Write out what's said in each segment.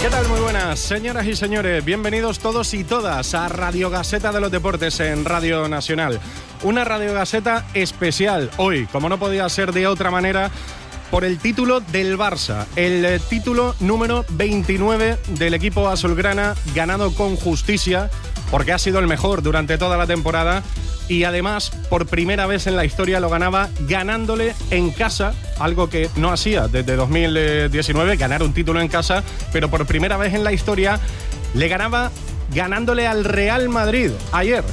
¿Qué tal? Muy buenas, señoras y señores. Bienvenidos todos y todas a Radio Gaceta de los Deportes en Radio Nacional. Una Radio Gaceta especial hoy, como no podía ser de otra manera, por el título del Barça. El título número 29 del equipo azulgrana, ganado con justicia, porque ha sido el mejor durante toda la temporada. Y además, por primera vez en la historia lo ganaba ganándole en casa, algo que no hacía desde 2019, ganar un título en casa, pero por primera vez en la historia le ganaba ganándole al Real Madrid ayer.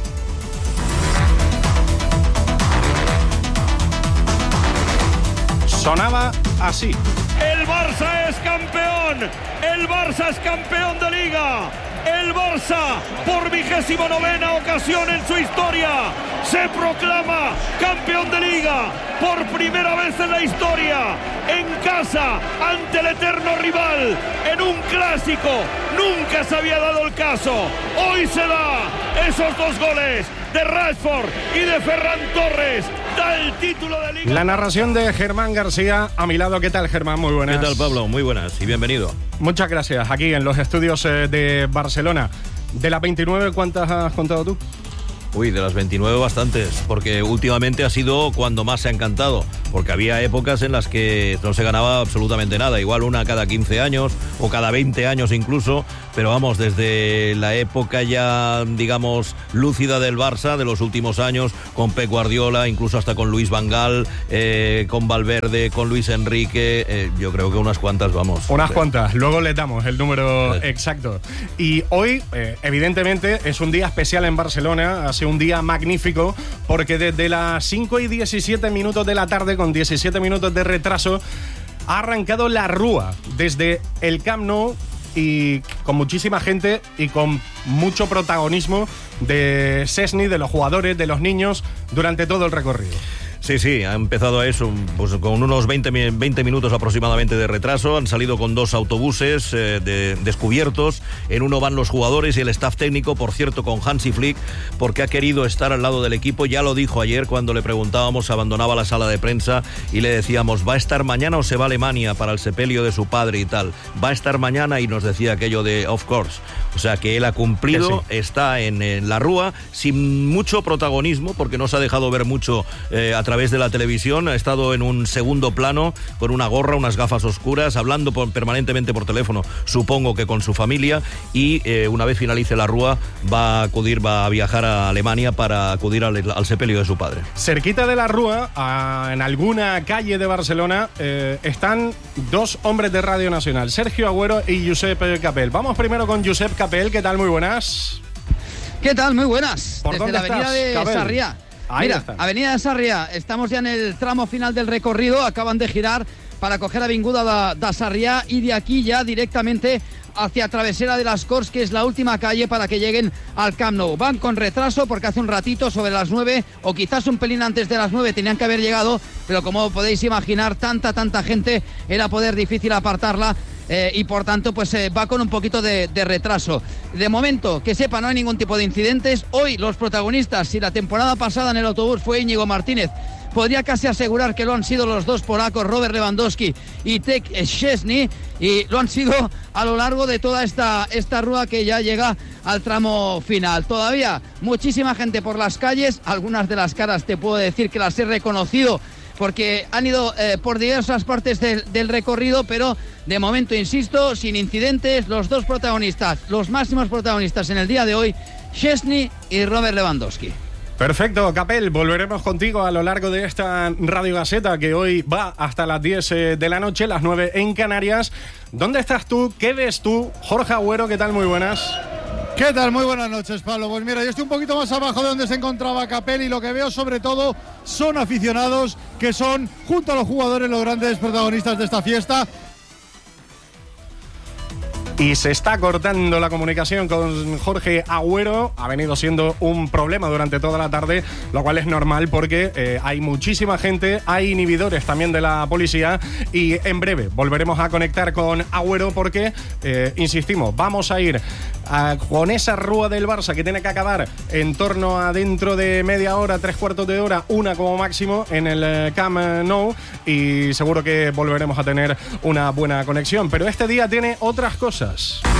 Sonaba así. El Barça es campeón, el Barça es campeón de Liga. El Barça, por 29ª ocasión en su historia, se proclama campeón de Liga por primera vez en la historia, en casa, ante el eterno rival, en un clásico. Nunca se había dado el caso. Hoy se da. Esos dos goles de Rashford y de Ferran Torres da el título de Liga. La narración de Germán García a mi lado. ¿Qué tal, Germán? Muy buenas. ¿Qué tal, Pablo? Muy buenas y bienvenido. Muchas gracias. Aquí en los estudios de Barcelona. De las 29, ¿cuántas has contado tú? Uy, de las 29 bastantes, porque últimamente ha sido cuando más se han cantado, porque había épocas en las que no se ganaba absolutamente nada, igual una cada 15 años o cada 20 años incluso, pero vamos, desde la época ya, digamos, lúcida del Barça, de los últimos años, con Pep Guardiola, incluso hasta con Luis Van Gaal, con Valverde, con Luis Enrique, yo creo que unas cuantas, vamos. Unas cuantas, luego les damos el número exacto. Y hoy, evidentemente, es un día especial en Barcelona, un día magnífico, porque desde las 5:17 de la tarde, con 17 minutos de retraso, ha arrancado la Rúa desde el Camp Nou, y con muchísima gente y con mucho protagonismo de Szczęsny, de los jugadores, de los niños, durante todo el recorrido. Sí, ha empezado a eso, pues con unos 20 minutos aproximadamente de retraso. Han salido con dos autobuses descubiertos. En uno van los jugadores y el staff técnico, por cierto, con Hansi Flick, porque ha querido estar al lado del equipo. Ya lo dijo ayer cuando le preguntábamos, abandonaba la sala de prensa y le decíamos, ¿va a estar mañana o se va a Alemania para el sepelio de su padre y tal? Va a estar mañana, y nos decía aquello de of course. O sea que él ha cumplido, sí. Está en la Rúa, sin mucho protagonismo, porque no se ha dejado ver mucho a través de la televisión. Ha estado en un segundo plano, con una gorra, unas gafas oscuras, hablando permanentemente por teléfono, supongo que con su familia, y una vez finalice la Rúa va a viajar a Alemania para acudir al sepelio de su padre. Cerquita de la Rúa, en alguna calle de Barcelona, están dos hombres de Radio Nacional, Sergio Agüero y Josep Capel. Vamos primero con Josep Capel. ¿Qué tal? Muy buenas. ¿Qué tal? Muy buenas. ¿Por Desde dónde la avenida estás, de Capel? Sarriá. Mira, está. Avenida de Sarriá, estamos ya en el tramo final del recorrido, acaban de girar para coger Avinguda de Sarriá, y de aquí ya directamente hacia Travesera de las Corts, que es la última calle para que lleguen al Camp Nou. Van con retraso porque hace un ratito, sobre las 9, o quizás un pelín antes de las 9, tenían que haber llegado, pero como podéis imaginar, tanta gente, era poder difícil apartarla. Y por tanto pues va con un poquito de retraso. De momento, que sepa, no hay ningún tipo de incidentes. Hoy los protagonistas, si la temporada pasada en el autobús fue Íñigo Martínez, podría casi asegurar que lo han sido los dos polacos, Robert Lewandowski y Tec Szczęsny, y lo han sido a lo largo de toda esta Rúa, que ya llega al tramo final. Todavía muchísima gente por las calles, algunas de las caras te puedo decir que las he reconocido porque han ido por diversas partes del recorrido, pero de momento, insisto, sin incidentes. Los dos protagonistas, los máximos protagonistas en el día de hoy, Szczęsny y Robert Lewandowski. Perfecto, Capel, volveremos contigo a lo largo de esta Radio Gaceta, que hoy va hasta las 10 de la noche, las 9 en Canarias. ¿Dónde estás tú? ¿Qué ves tú? Jorge Agüero, ¿qué tal? Muy buenas. ¿Qué tal? Muy buenas noches, Pablo. Pues mira, yo estoy un poquito más abajo de donde se encontraba Capel, y lo que veo sobre todo son aficionados que son, junto a los jugadores, los grandes protagonistas de esta fiesta. Y se está cortando la comunicación con Jorge Agüero. Ha venido siendo un problema durante toda la tarde, lo cual es normal porque hay muchísima gente, hay inhibidores también de la policía y en breve volveremos a conectar con Agüero porque, insistimos, vamos a ir con esa rúa del Barça que tiene que acabar en torno a dentro de media hora, 3/4 de hora, una como máximo en el Camp Nou, y seguro que volveremos a tener una buena conexión. Pero este día tiene otras cosas.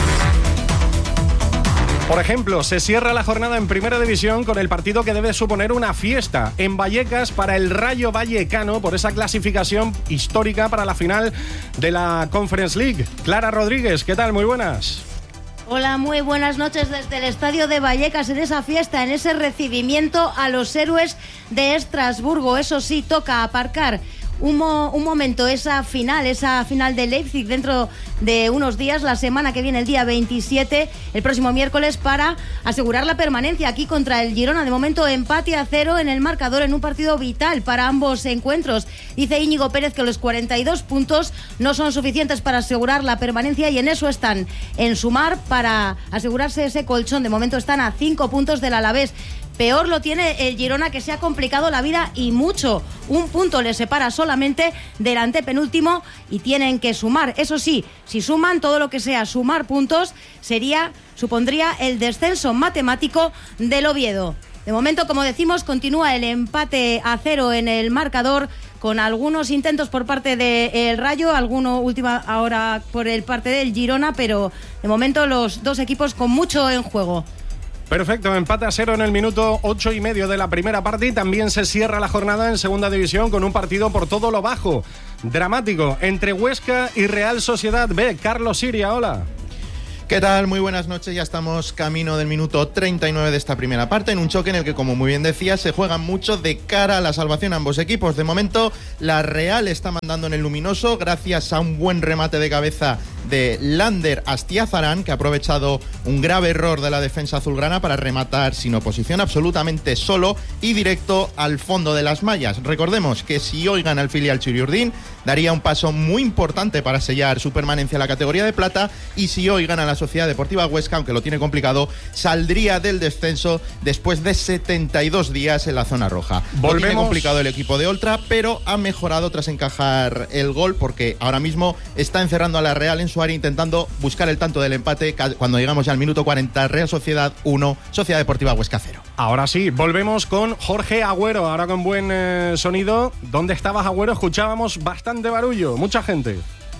Por ejemplo, se cierra la jornada en Primera División con el partido que debe suponer una fiesta en Vallecas para el Rayo Vallecano por esa clasificación histórica para la final de la Conference League. Clara Rodríguez, ¿qué tal? Muy buenas. Hola, muy buenas noches desde el estadio de Vallecas, en esa fiesta, en ese recibimiento a los héroes de Estrasburgo. Eso sí, toca aparcar un momento esa final de Leipzig dentro de unos días, la semana que viene, el día 27, el próximo miércoles, para asegurar la permanencia aquí contra el Girona. De momento, empate a 0 en el marcador en un partido vital para ambos encuentros. Dice Íñigo Pérez que los 42 puntos no son suficientes para asegurar la permanencia y en eso están, en sumar para asegurarse ese colchón. De momento están a 5 puntos del Alavés. Peor lo tiene el Girona, que se ha complicado la vida y mucho. Un punto le separa solamente del antepenúltimo y tienen que sumar. Eso sí, si suman todo lo que sea sumar puntos, supondría el descenso matemático del Oviedo. De momento, como decimos, continúa el empate a 0 en el marcador, con algunos intentos por parte del Rayo, alguno última hora por el parte del Girona, pero de momento los dos equipos con mucho en juego. Perfecto, empate a 0 en el minuto 8:30 de la primera parte y también se cierra la jornada en Segunda División con un partido por todo lo bajo. Dramático entre Huesca y Real Sociedad B. Carlos Siria, hola. ¿Qué tal? Muy buenas noches. Ya estamos camino del minuto 39 de esta primera parte, en un choque en el que, como muy bien decía, se juegan mucho de cara a la salvación a ambos equipos. De momento, la Real está mandando en el luminoso gracias a un buen remate de cabeza de Lander Astiazarán, que ha aprovechado un grave error de la defensa azulgrana para rematar sin oposición, absolutamente solo y directo al fondo de las mallas. Recordemos que si hoy gana el filial Churiurdin, daría un paso muy importante para sellar su permanencia en la categoría de plata, y si hoy gana la Sociedad Deportiva Huesca, aunque lo tiene complicado, saldría del descenso después de 72 días en la zona roja. Lo tiene complicado el equipo de Oltra, pero ha mejorado tras encajar el gol, porque ahora mismo está encerrando a la Real en su área, intentando buscar el tanto del empate cuando llegamos ya al minuto 40. Real Sociedad 1, Sociedad Deportiva Huesca 0. Ahora sí, volvemos con Jorge Agüero, ahora con buen sonido. ¿Dónde estabas, Agüero? Escuchábamos bastante barullo, mucha gente.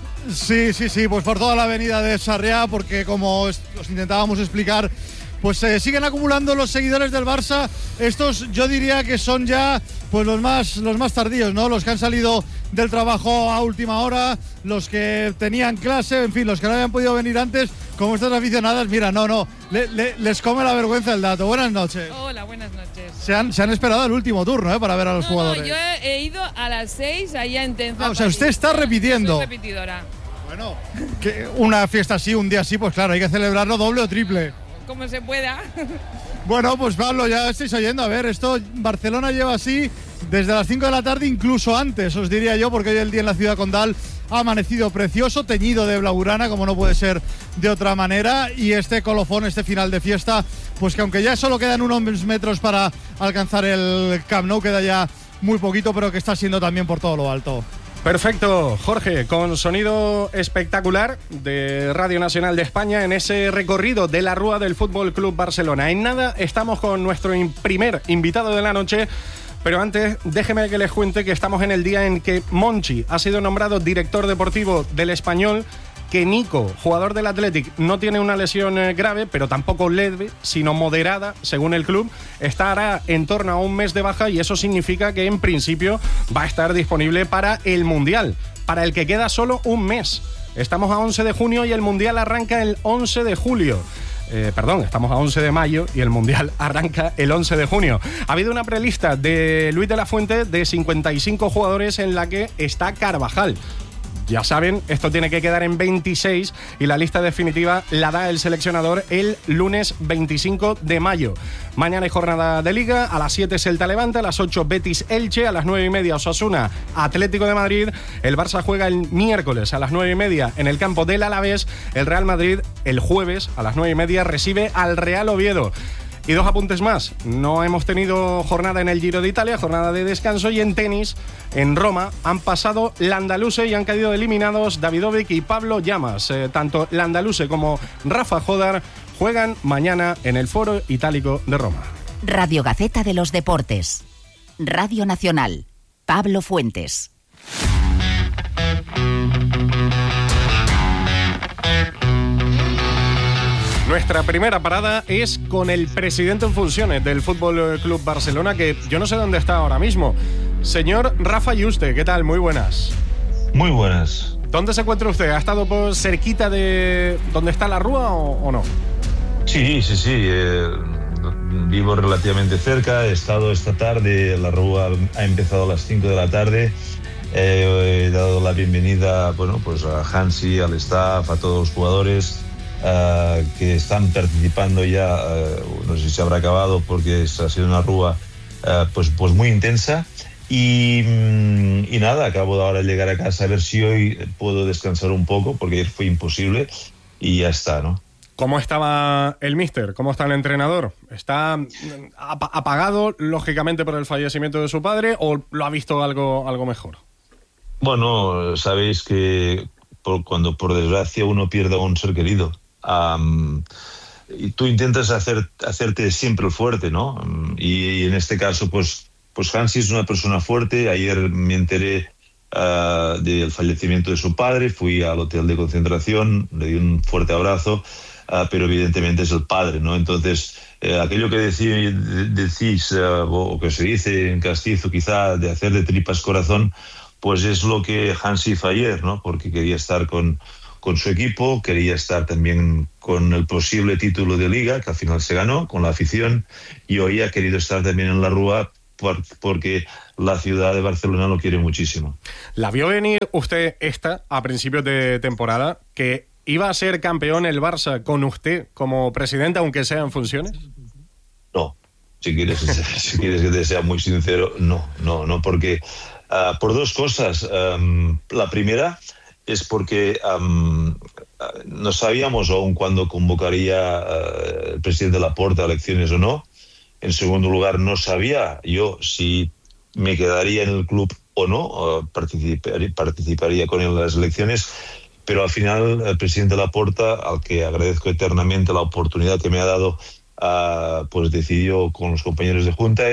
Sí, pues por toda la avenida de Sarriá, porque como os intentábamos explicar, pues siguen acumulando los seguidores del Barça. Estos yo diría que son ya pues los más tardíos, ¿no? Los que han salido del trabajo a última hora, los que tenían clase, en fin, los que no habían podido venir antes, como estas aficionadas. Mira, les come la vergüenza el dato. Buenas noches. Hola, buenas noches. Se han esperado el último turno, para ver a los jugadores. No, yo he ido a las 6 allá en Tenza. O sea, usted está repitiendo. Soy repetidora. Bueno, que una fiesta así, un día así, pues claro, hay que celebrarlo doble o triple. Como se pueda. Bueno, pues Pablo, ya estáis oyendo. A ver, Barcelona lleva así desde las 5 de la tarde, incluso antes, os diría yo, porque hoy el día en la ciudad condal ha amanecido precioso, teñido de blaugrana, como no puede ser de otra manera. Y este colofón, este final de fiesta, pues que aunque ya solo quedan unos metros para alcanzar el Camp Nou, queda ya muy poquito, pero que está siendo también por todo lo alto. Perfecto, Jorge, con sonido espectacular de Radio Nacional de España en ese recorrido de la Rúa del Fútbol Club Barcelona. En nada estamos con nuestro primer invitado de la noche, pero antes déjeme que les cuente que estamos en el día en que Monchi ha sido nombrado director deportivo del Español, que Nico, jugador del Athletic, no tiene una lesión grave, pero tampoco leve, sino moderada, según el club. Estará en torno a un mes de baja y eso significa que en principio va a estar disponible para el Mundial, para el que queda solo un mes. Estamos a 11 de junio y el Mundial arranca el 11 de julio. Estamos a 11 de mayo y el Mundial arranca el 11 de junio. Ha habido una prelista de Luis de la Fuente de 55 jugadores en la que está Carvajal. Ya saben, esto tiene que quedar en 26 y la lista definitiva la da el seleccionador el lunes 25 de mayo. Mañana hay jornada de Liga, a las 7 Celta Levante, a las 8 Betis Elche, a las 9:30 Osasuna Atlético de Madrid. El Barça juega el miércoles a las 9:30 en el campo del Alavés. El Real Madrid el jueves a las 9:30 recibe al Real Oviedo. Y 2 apuntes más. No hemos tenido jornada en el Giro de Italia, jornada de descanso, y en tenis, en Roma, han pasado Landaluse y han caído eliminados Davidovic y Pablo Llamas. Tanto Landaluse como Rafa Jodar juegan mañana en el Foro Itálico de Roma. Radio Gaceta de los Deportes. Radio Nacional. Pablo Fuentes. Nuestra primera parada es con el presidente en funciones del Fútbol Club Barcelona, que yo no sé dónde está ahora mismo. Señor Rafa Yuste, ¿qué tal? Muy buenas. Muy buenas. ¿Dónde se encuentra usted? ¿Ha estado por cerquita de donde está la Rúa o no? Sí. Vivo relativamente cerca. He estado esta tarde. La Rúa ha empezado a las 5 de la tarde. He dado la bienvenida, pues a Hansi, al staff, a todos los jugadores que están participando ya. No sé si se habrá acabado porque ha sido una Rúa pues muy intensa. Y nada, acabo de ahora llegar a casa a ver si hoy puedo descansar un poco, porque ayer fue imposible y ya está, ¿no? ¿Cómo estaba el míster? ¿Cómo está el entrenador? ¿Está apagado, lógicamente, por el fallecimiento de su padre, o lo ha visto algo mejor? Bueno, sabéis que cuando por desgracia uno pierde a un ser querido, y tú intentas hacerte siempre el fuerte, ¿no? Y en este caso, pues Hansi es una persona fuerte. Ayer me enteré del fallecimiento de su padre, fui al hotel de concentración, le di un fuerte abrazo, pero evidentemente es el padre, ¿no? Entonces, aquello que decís, o que se dice en castizo quizá, de hacer de tripas corazón, pues es lo que Hansi hizo ayer, ¿no? Porque quería estar con su equipo, quería estar también con el posible título de Liga, que al final se ganó, con la afición, y hoy ha querido estar también en la Rúa porque la ciudad de Barcelona lo quiere muchísimo. ¿La vio venir usted a principios de temporada, que iba a ser campeón el Barça con usted como presidente, aunque sea en funciones? No, si quieres que te sea muy sincero, no, porque por 2 cosas. La primera es porque no sabíamos aún cuándo convocaría el presidente Laporta a elecciones o no. En segundo lugar, no sabía yo si me quedaría en el club o no, participaría con él en las elecciones, pero al final el presidente Laporta, al que agradezco eternamente la oportunidad que me ha dado, pues decidió con los compañeros de Junta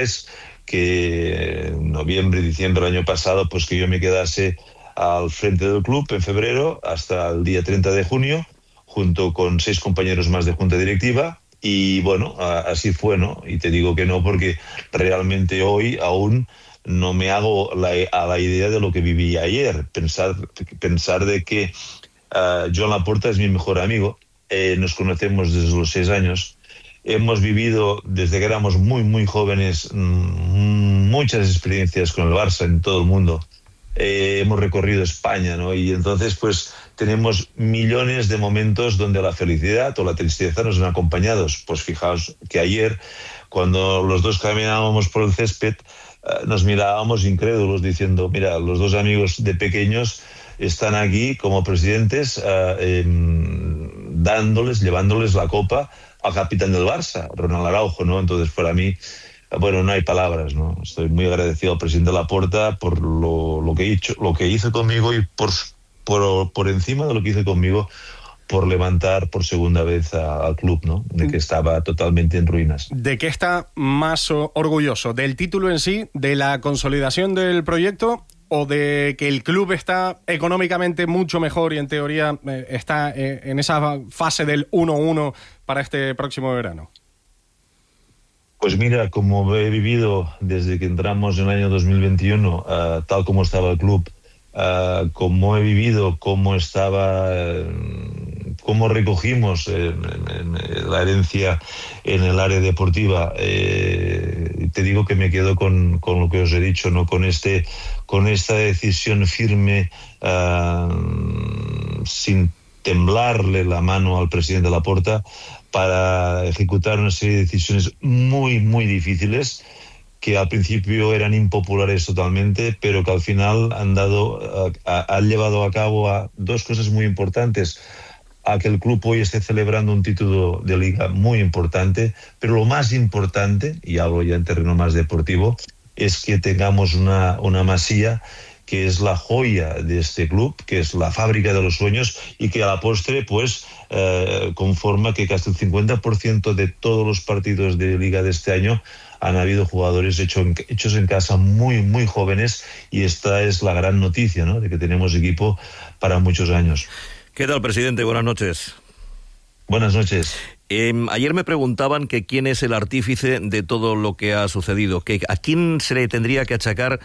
que en noviembre, diciembre del año pasado, pues que yo me quedase al frente del club en febrero hasta el día 30 de junio, junto con 6 compañeros más de Junta Directiva. Y bueno, así fue, ¿no? Y te digo que no porque realmente hoy aún no me hago a la idea de lo que viví ayer. Pensar de que Joan Laporta es mi mejor amigo. Nos conocemos desde los 6 años. Hemos vivido desde que éramos muy, muy jóvenes muchas experiencias con el Barça en todo el mundo. Hemos recorrido España, ¿no? Y entonces, pues, tenemos millones de momentos donde la felicidad o la tristeza nos han acompañado. Pues fijaos que ayer, cuando los dos caminábamos por el césped, nos mirábamos incrédulos diciendo, mira, los 2 amigos de pequeños están aquí como presidentes llevándoles la copa al capitán del Barça, Ronald Araujo, ¿no? Entonces, para mí, bueno, no hay palabras, ¿no? Estoy muy agradecido al presidente Laporta por lo que hizo conmigo y por encima de lo que hizo conmigo, por levantar por segunda vez al club, ¿no? De que estaba totalmente en ruinas. ¿De qué está más orgulloso? ¿Del título en sí, de la consolidación del proyecto, o de que el club está económicamente mucho mejor y en teoría está en esa fase del 1-1 para este próximo verano? Pues mira, como he vivido desde que entramos en el año 2021, tal como estaba el club, como he vivido, cómo estaba, cómo recogimos la herencia en el área deportiva, te digo que me quedo con lo que os he dicho, ¿no? Con este con esta decisión firme, sin temblarle la mano al presidente Laporta, para ejecutar una serie de decisiones muy, muy difíciles, que al principio eran impopulares totalmente, pero que al final han llevado a cabo a dos cosas muy importantes: a que el club hoy esté celebrando un título de liga muy importante, pero lo más importante, y hablo ya en terreno más deportivo, es que tengamos una masía que es la joya de este club, que es la fábrica de los sueños, y que a la postre pues conforma que casi el 50% de todos los partidos de liga de este año han habido jugadores hechos en casa muy, muy jóvenes, y esta es la gran noticia, ¿no?, de que tenemos equipo para muchos años. ¿Qué tal, presidente? Buenas noches. Buenas noches. Ayer me preguntaban que quién es el artífice de todo lo que ha sucedido, que a quién se le tendría que achacar,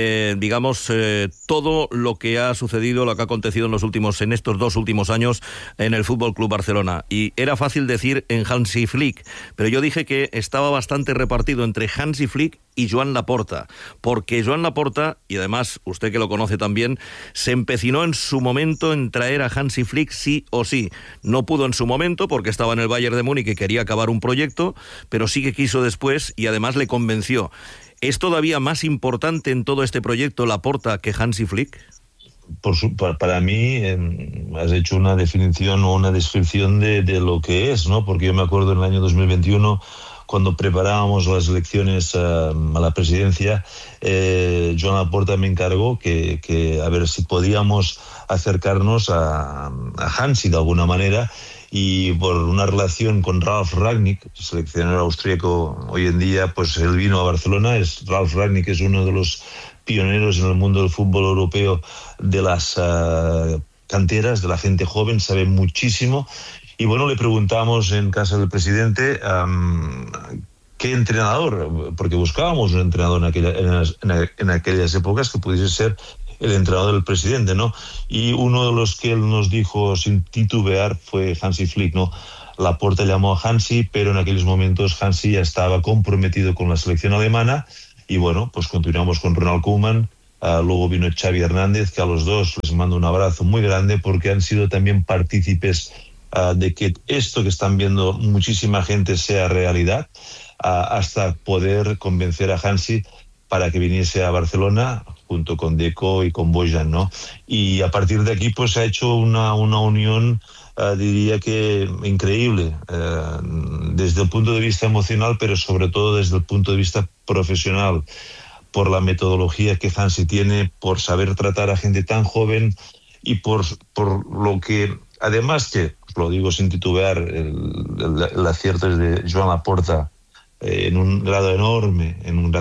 todo lo que ha sucedido, lo que ha acontecido en estos 2 últimos años en el Fútbol Club Barcelona. Y era fácil decir en Hansi Flick, pero yo dije que estaba bastante repartido entre Hansi Flick y Joan Laporta, porque Joan Laporta, y además usted que lo conoce también, se empecinó en su momento en traer a Hansi Flick sí o sí. No pudo en su momento porque estaba en el Bayern de Múnich y quería acabar un proyecto, pero sí que quiso después y además le convenció. ¿Es todavía más importante en todo este proyecto Laporta que Hansi Flick? Para mí has hecho una definición o una descripción de lo que es, ¿no? Porque yo me acuerdo en el año 2021, cuando preparábamos las elecciones a la presidencia, Joan Laporta me encargó que a ver si podíamos acercarnos a Hansi de alguna manera, y por una relación con Ralf Rangnick, seleccionador austríaco hoy en día, pues él vino a Barcelona. Ralf Rangnick es uno de los pioneros en el mundo del fútbol europeo, de las canteras, de la gente joven, sabe muchísimo. Y bueno, le preguntamos en casa del presidente qué entrenador, porque buscábamos un entrenador en aquellas épocas que pudiese ser el entrenador del presidente, ¿no? Y uno de los que él nos dijo sin titubear fue Hansi Flick, ¿no? Laporta llamó a Hansi, pero en aquellos momentos Hansi ya estaba comprometido con la selección alemana, y bueno, pues continuamos con Ronald Koeman. Luego vino Xavi Hernández, que a los dos les mando un abrazo muy grande, porque han sido también partícipes de que esto que están viendo muchísima gente sea realidad, hasta poder convencer a Hansi para que viniese a Barcelona junto con Deco y con Bojan, ¿no? Y a partir de aquí pues se ha hecho una unión, diría que increíble, desde el punto de vista emocional, pero sobre todo desde el punto de vista profesional, por la metodología que Hansi tiene, por saber tratar a gente tan joven, y por lo que, además, que lo digo sin titubear, el acierto es de Joan Laporta en un grado enorme,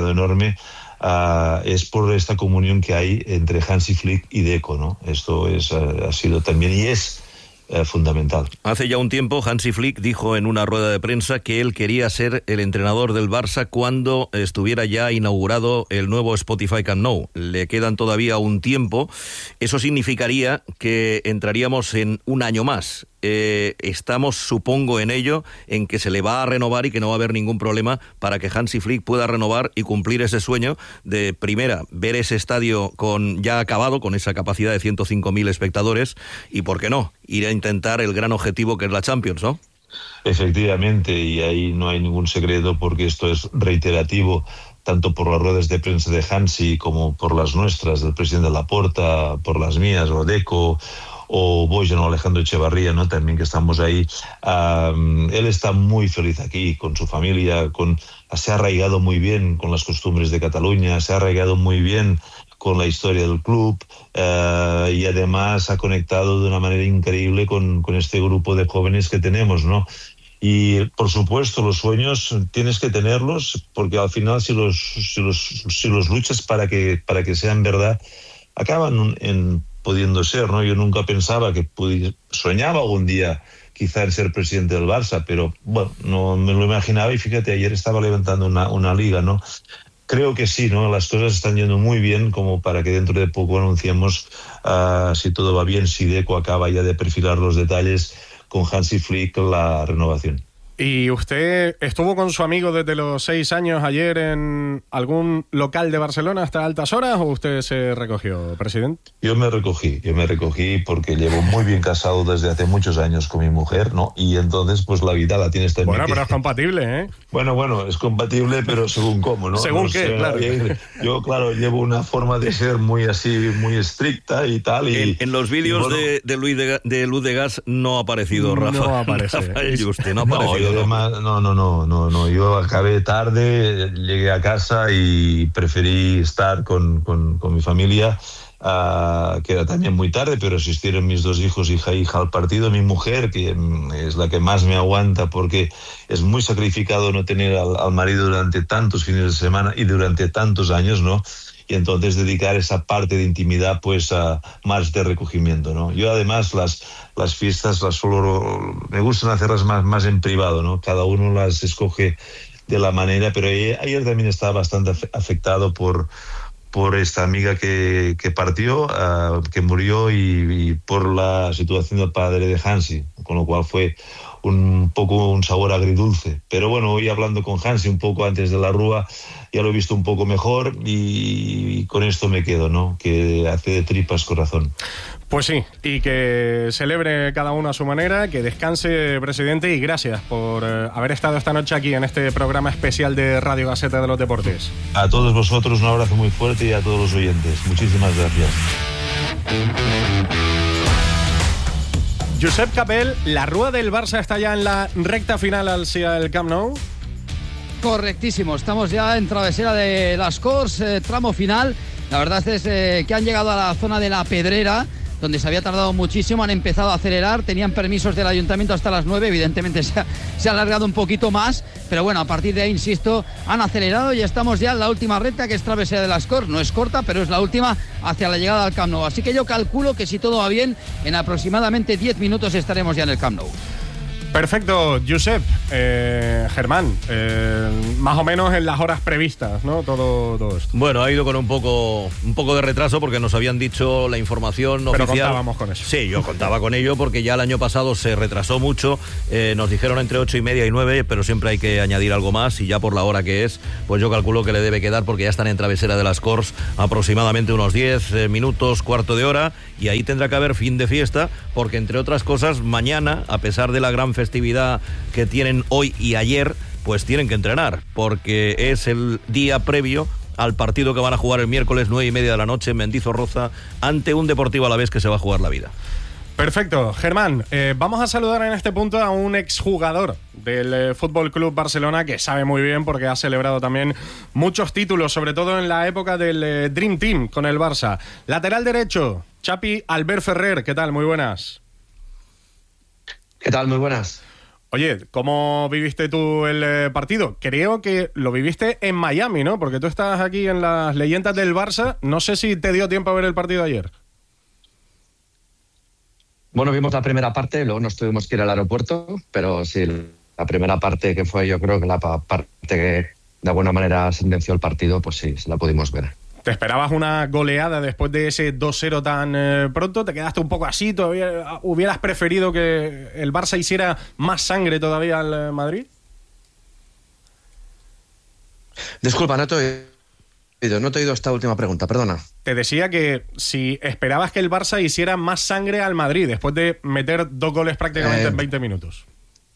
es por esta comunión que hay entre Hansi Flick y Deco, ¿no? Esto ha sido también y es fundamental. Hace ya un tiempo Hansi Flick dijo en una rueda de prensa que él quería ser el entrenador del Barça cuando estuviera ya inaugurado el nuevo Spotify Camp Nou. Le quedan todavía un tiempo. Eso significaría que entraríamos en un año más. Estamos, supongo, en ello, en que se le va a renovar y que no va a haber ningún problema para que Hansi Flick pueda renovar y cumplir ese sueño de, primera, ver ese estadio ya acabado, con esa capacidad de 105.000 espectadores, y, ¿por qué no?, ir a intentar el gran objetivo que es la Champions, ¿no? Efectivamente, y ahí no hay ningún secreto, porque esto es reiterativo, tanto por las ruedas de prensa de Hansi como por las nuestras, del presidente Laporta, por las mías, o Deco, o Bojan o Alejandro Echevarría, ¿no?, también, que estamos ahí. Él está muy feliz aquí, con su familia, se ha arraigado muy bien con las costumbres de Cataluña, se ha arraigado muy bien con la historia del club, y además ha conectado de una manera increíble con este grupo de jóvenes que tenemos, ¿no? Y por supuesto los sueños tienes que tenerlos, porque al final si los luchas para que sean verdad, acaban pudiendo ser, ¿no? Yo nunca pensaba soñaba algún día quizá en ser presidente del Barça, pero bueno, no me lo imaginaba, y fíjate, ayer estaba levantando una liga, ¿no? Creo que sí, ¿no? Las cosas están yendo muy bien como para que dentro de poco anunciemos, si todo va bien, si Deco acaba ya de perfilar los detalles con Hansi Flick, la renovación. ¿Y usted estuvo con su amigo desde los 6 años ayer en algún local de Barcelona hasta altas horas o usted se recogió, presidente? Yo me recogí porque llevo muy bien casado desde hace muchos años con mi mujer, ¿no? Y entonces pues la vida la tienes también. Bueno, pero es compatible, ¿eh? Bueno, es compatible, pero según cómo, ¿no? Según no qué, sé, claro. Yo, claro, llevo una forma de ser muy así, muy estricta y tal. Y, en los vídeos de Luz de Gas no ha aparecido Rafa. No aparece. Rafael Juste, no ha aparecido. No, y además, no. Yo acabé tarde, llegué a casa y preferí estar con mi familia, que era también muy tarde, pero asistieron mis 2 hijos, hija al partido. Mi mujer, que es la que más me aguanta porque es muy sacrificado no tener al marido durante tantos fines de semana y durante tantos años, ¿no? Y entonces dedicar esa parte de intimidad pues a más de recogimiento, ¿no? Yo además las fiestas me gustan hacerlas más en privado, ¿no? Cada uno las escoge de la manera, pero ayer también estaba bastante afectado por esta amiga que partió, que murió y por la situación del padre de Hansi, con lo cual fue un poco un sabor agridulce. Pero bueno, hoy hablando con Hansi un poco antes de la Rúa, ya lo he visto un poco mejor y con esto me quedo, ¿no? Que hace de tripas corazón. Pues sí, y que celebre cada uno a su manera, que descanse, presidente, y gracias por haber estado esta noche aquí en este programa especial de Radio Gaceta de los Deportes. A todos vosotros un abrazo muy fuerte y a todos los oyentes. Muchísimas gracias. Josep Capel, la Rúa del Barça está ya en la recta final hacia el Camp Nou. Correctísimo, estamos ya en travesera de las Corts, tramo final. La verdad es que han llegado a la zona de la Pedrera, donde se había tardado muchísimo, han empezado a acelerar, tenían permisos del ayuntamiento hasta las 9, evidentemente se ha alargado un poquito más, pero bueno, a partir de ahí, insisto, han acelerado y estamos ya en la última recta, que es travesera de las Corts. No es corta, pero es la última hacia la llegada al Camp Nou, así que yo calculo que si todo va bien, en aproximadamente 10 minutos estaremos ya en el Camp Nou. Perfecto, Josep, Germán, más o menos en las horas previstas, ¿no? Todo esto. Bueno, ha ido con un poco de retraso porque nos habían dicho la información oficial. Pero contábamos con eso. Sí, yo contaba con ello porque ya el año pasado se retrasó mucho. Nos dijeron entre 8:30 y 9, pero siempre hay que añadir algo más y ya por la hora que es, pues yo calculo que le debe quedar porque ya están en travesera de las Corts aproximadamente unos 10 minutos, cuarto de hora, y ahí tendrá que haber fin de fiesta porque, entre otras cosas, mañana, a pesar de la gran festividad que tienen hoy y ayer, pues tienen que entrenar porque es el día previo al partido que van a jugar el miércoles 9:30 de la noche en Mendizorroza ante un Deportivo Alavés que se va a jugar la vida. Perfecto, Germán, vamos a saludar en este punto a un exjugador del Fútbol Club Barcelona que sabe muy bien porque ha celebrado también muchos títulos, sobre todo en la época del Dream Team con el Barça. Lateral derecho, Chapi Albert Ferrer, ¿qué tal? Muy buenas. ¿Qué tal? Muy buenas. Oye, ¿cómo viviste tú el partido? Creo que lo viviste en Miami, ¿no? Porque tú estás aquí en las leyendas del Barça. No sé si te dio tiempo a ver el partido ayer. Bueno, vimos la primera parte, luego nos tuvimos que ir al aeropuerto, pero sí, la primera parte que fue, yo creo que la parte que de alguna manera sentenció el partido, pues sí, la pudimos ver. ¿Te esperabas una goleada después de ese 2-0 tan pronto? ¿Te quedaste un poco así? ¿Todavía hubieras preferido que el Barça hiciera más sangre todavía al Madrid? Disculpa, no te he oído esta última pregunta, perdona. Te decía que si esperabas que el Barça hiciera más sangre al Madrid después de meter 2 goles prácticamente en 20 minutos.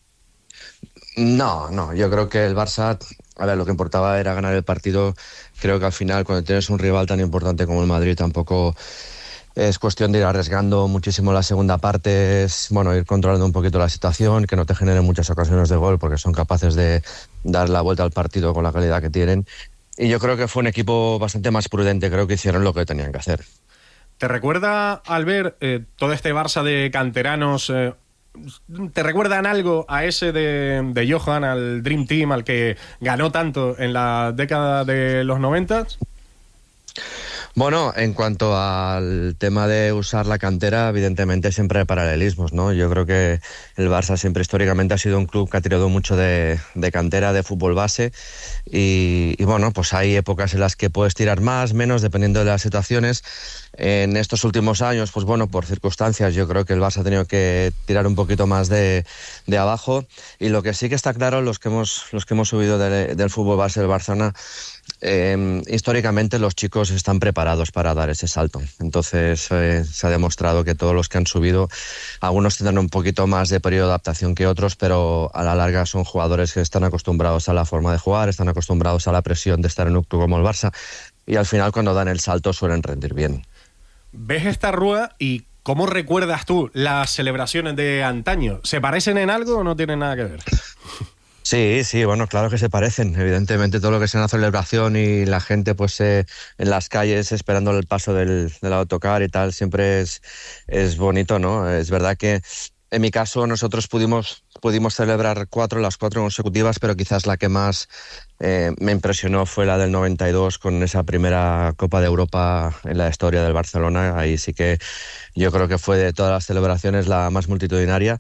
No, yo creo que el Barça, a ver, lo que importaba era ganar el partido. Creo que al final, cuando tienes un rival tan importante como el Madrid, tampoco es cuestión de ir arriesgando muchísimo la segunda parte, es ir controlando un poquito la situación, que no te generen muchas ocasiones de gol, porque son capaces de dar la vuelta al partido con la calidad que tienen. Y yo creo que fue un equipo bastante más prudente, creo que hicieron lo que tenían que hacer. ¿Te recuerda, Albert, todo este Barça de canteranos, te recuerdan algo a ese de Johan, al Dream Team, al que ganó tanto en la década de los 90? Bueno, en cuanto al tema de usar la cantera, evidentemente siempre hay paralelismos, ¿no? Yo creo que el Barça siempre históricamente ha sido un club que ha tirado mucho de cantera, de fútbol base y bueno, pues hay épocas en las que puedes tirar más, menos, dependiendo de las situaciones. En estos últimos años, pues bueno, por circunstancias, yo creo que el Barça ha tenido que tirar un poquito más de abajo, y lo que sí que está claro, los que hemos subido del fútbol base del Barcelona, históricamente los chicos están preparados para dar ese salto. Entonces se ha demostrado que todos los que han subido, algunos tendrán un poquito más de periodo de adaptación que otros, pero a la larga son jugadores que están acostumbrados a la forma de jugar, están acostumbrados a la presión de estar en un club como el Barça, y al final cuando dan el salto suelen rendir bien. ¿Ves esta rúa y cómo recuerdas tú las celebraciones de antaño? ¿Se parecen en algo o no tienen nada que ver? Sí, bueno, claro que se parecen. Evidentemente todo lo que es una celebración y la gente pues en las calles esperando el paso del autocar y tal, siempre es bonito, ¿no? Es verdad que en mi caso nosotros pudimos celebrar las cuatro consecutivas, pero quizás la que más me impresionó fue la del 92, con esa primera Copa de Europa en la historia del Barcelona. Ahí sí que yo creo que fue de todas las celebraciones la más multitudinaria,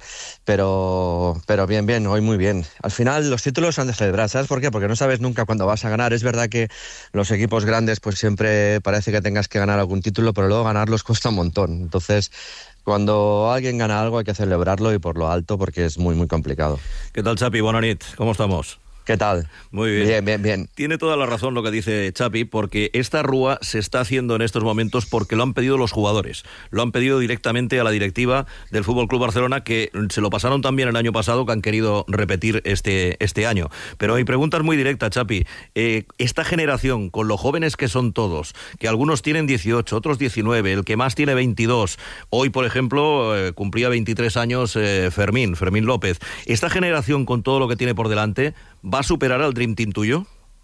pero bien, hoy muy bien. Al final los títulos se han de celebrar, ¿sabes por qué? Porque no sabes nunca cuándo vas a ganar. Es verdad que los equipos grandes pues siempre parece que tengas que ganar algún título, pero luego ganarlos cuesta un montón. Entonces, cuando alguien gana algo hay que celebrarlo, y por lo alto, porque es muy, muy complicado. ¿Qué tal, Chapi? Bona nit. ¿Cómo estamos? ¿Qué tal? Muy bien. Bien. Tiene toda la razón lo que dice Chapi, porque esta rúa se está haciendo en estos momentos porque lo han pedido los jugadores. Lo han pedido directamente a la directiva del Fútbol Club Barcelona, que se lo pasaron también el año pasado, que han querido repetir este año. Pero mi pregunta es muy directa, Chapi. Esta generación, con lo jóvenes que son todos, que algunos tienen 18, otros 19, el que más tiene 22. Hoy, por ejemplo, cumplía 23 años Fermín López. Esta generación, con todo lo que tiene por delante, ¿va a superar al Dream Team tuyo?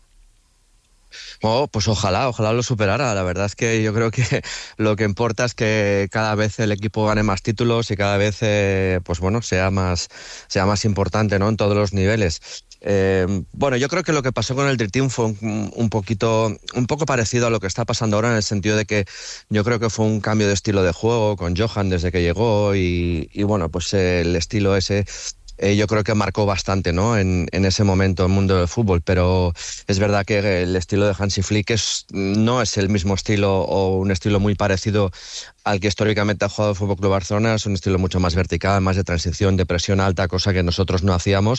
Oh, pues ojalá lo superara. La verdad es que yo creo que lo que importa es que cada vez el equipo gane más títulos y cada vez pues bueno, sea más importante, ¿no? En todos los niveles. Bueno, yo creo que lo que pasó con el Dream Team fue un poco parecido a lo que está pasando ahora, en el sentido de que yo creo que fue un cambio de estilo de juego con Johan desde que llegó, y bueno, pues el estilo ese yo creo que marcó bastante, ¿no? En ese momento el mundo del fútbol, pero es verdad que el estilo de Hansi Flick no es el mismo estilo, o un estilo muy parecido al que históricamente ha jugado el Fútbol Club Barcelona. Es un estilo mucho más vertical, más de transición, de presión alta, cosa que nosotros no hacíamos,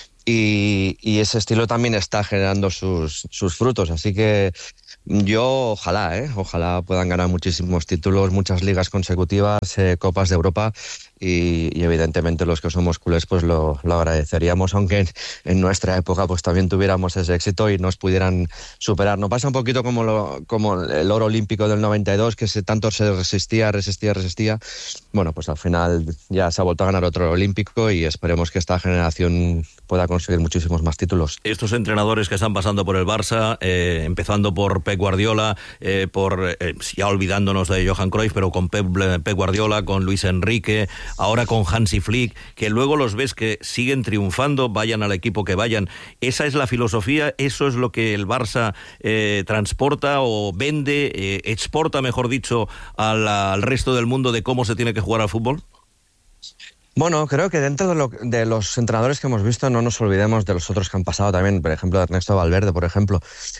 y ese estilo también está generando sus frutos, así que yo ojalá puedan ganar muchísimos títulos, muchas ligas consecutivas, Copas de Europa, y evidentemente los que somos culés pues lo agradeceríamos, aunque en nuestra época pues también tuviéramos ese éxito y nos pudieran superar. No pasa un poquito como el oro olímpico del 92, que tanto se resistía. Bueno, pues al final ya se ha vuelto a ganar otro olímpico, y esperemos que esta generación pueda conseguir muchísimos más títulos. Estos entrenadores que están pasando por el Barça, empezando por Pep Guardiola, ya olvidándonos de Johan Cruyff, pero con Pep Guardiola, con Luis Enrique, ahora con Hansi Flick, que luego los ves que siguen triunfando, vayan al equipo que vayan. ¿Esa es la filosofía? ¿Eso es lo que el Barça transporta o vende, exporta, mejor dicho, al resto del mundo, de cómo se tiene que jugar al fútbol? Bueno, creo que dentro de los entrenadores que hemos visto, no nos olvidemos de los otros que han pasado también, por ejemplo, Ernesto Valverde, por ejemplo.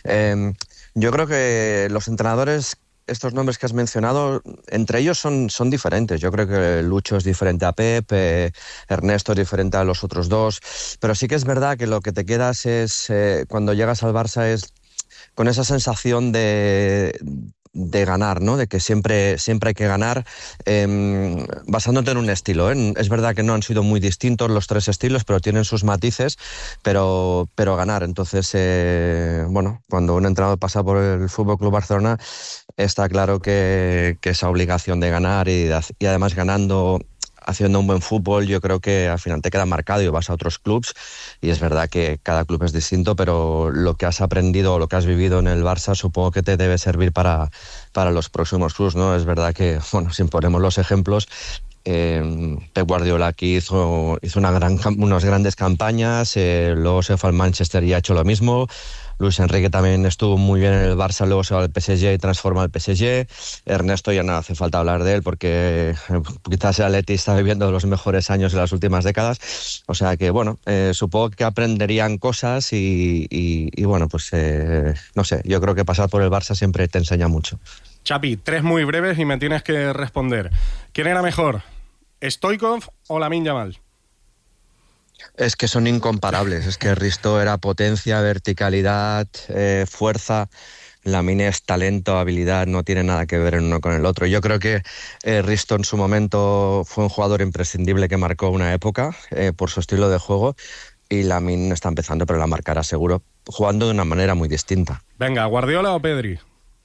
Yo creo que los entrenadores, estos nombres que has mencionado, entre ellos son diferentes. Yo creo que Lucho es diferente a Pep, Ernesto es diferente a los otros dos, pero sí que es verdad que lo que te quedas es, cuando llegas al Barça, es con esa sensación de ganar, ¿no? De que siempre hay que ganar, basándote en un estilo, ¿eh? Es verdad que no han sido muy distintos los tres estilos, pero tienen sus matices, pero ganar. Entonces, bueno, cuando un entrenador pasa por el Fútbol Club Barcelona, está claro que esa obligación de ganar y además ganando, haciendo un buen fútbol, yo creo que al final te queda marcado y vas a otros clubs, y es verdad que cada club es distinto, pero lo que has aprendido o lo que has vivido en el Barça supongo que te debe servir para los próximos clubs, ¿no? Es verdad que, bueno, si ponemos los ejemplos, Pep Guardiola aquí hizo unas grandes campañas, luego se fue al Manchester y ha hecho lo mismo. Luis Enrique también estuvo muy bien en el Barça, luego se va al PSG y transforma el PSG. Ernesto ya no hace falta hablar de él porque quizás el Atleti está viviendo los mejores años de las últimas décadas. O sea que, bueno, supongo que aprenderían cosas y bueno, pues no sé, yo creo que pasar por el Barça siempre te enseña mucho. Chapi, 3 muy breves y me tienes que responder. ¿Quién era mejor, Stoichkov o Lamine Yamal? Es que son incomparables. Es que Risto era potencia, verticalidad, fuerza. Lamine es talento, habilidad, no tiene nada que ver el uno con el otro. Yo creo que Risto en su momento fue un jugador imprescindible que marcó una época por su estilo de juego, y Lamine está empezando, pero la marcará seguro, jugando de una manera muy distinta. Venga, ¿Guardiola o Pedri?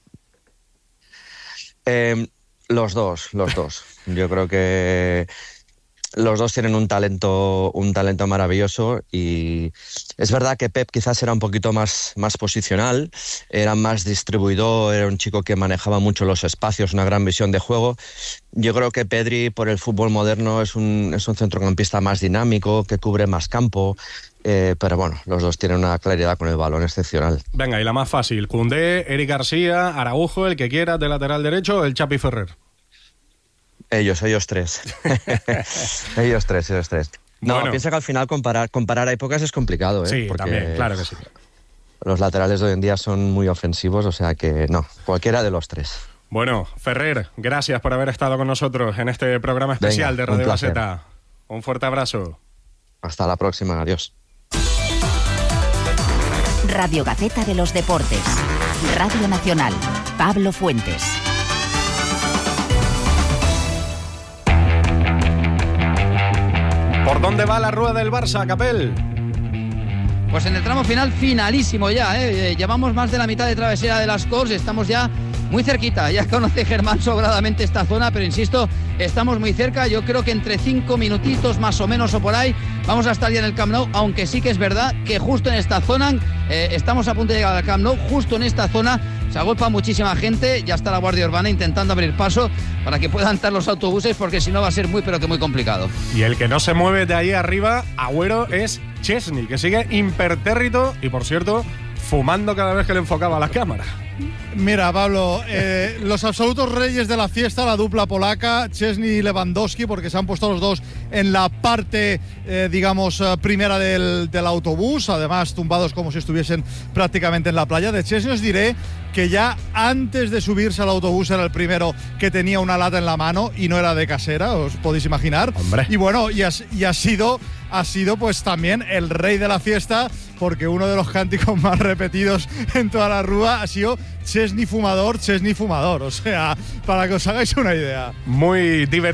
Los dos. Yo creo que los dos tienen un talento maravilloso, y es verdad que Pep quizás era un poquito más posicional, era más distribuidor, era un chico que manejaba mucho los espacios, una gran visión de juego. Yo creo que Pedri, por el fútbol moderno, es un centrocampista más dinámico, que cubre más campo, pero bueno, los dos tienen una claridad con el balón excepcional. Venga, y la más fácil, Koundé, Eric García, Araujo, el que quieras, de lateral derecho, el Chapi Ferrer. Ellos tres. ellos tres. No, bueno, piensa que al final comparar épocas es complicado, ¿eh? Sí, porque también, claro que sí. Los laterales de hoy en día son muy ofensivos, o sea que no, cualquiera de los tres. Bueno, Ferrer, gracias por haber estado con nosotros en este programa especial de Radio Gaceta. Un fuerte abrazo. Hasta la próxima, adiós. Radio Gaceta de los Deportes. Radio Nacional. Pablo Fuentes. ¿Por dónde va la rueda del Barça, Capel? Pues en el tramo final, finalísimo ya, llevamos más de la mitad de travesera de las Corts, estamos ya muy cerquita. Ya conoce Germán sobradamente esta zona, pero insisto, estamos muy cerca. Yo creo que entre 5 minutitos más o menos o por ahí vamos a estar ya en el Camp Nou, aunque sí que es verdad que justo en esta zona, estamos a punto de llegar al Camp Nou, justo en esta zona se agolpa muchísima gente, ya está la Guardia Urbana intentando abrir paso para que puedan entrar los autobuses, porque si no va a ser muy pero que muy complicado. Y el que no se mueve de ahí arriba, Agüero, es Chesney, que sigue impertérrito y, por cierto, fumando cada vez que le enfocaba la cámara. Mira, Pablo, los absolutos reyes de la fiesta, la dupla polaca, Chesney y Lewandowski, porque se han puesto los dos en la parte, digamos, primera del autobús, además tumbados como si estuviesen prácticamente en la playa. De Chesney os diré que ya antes de subirse al autobús era el primero que tenía una lata en la mano y no era de casera, os podéis imaginar. Hombre. Y bueno, y ha sido pues también el rey de la fiesta, porque uno de los cánticos más repetidos en toda la rúa ha sido Chesney fumador, o sea, para que os hagáis una idea. Muy divertido.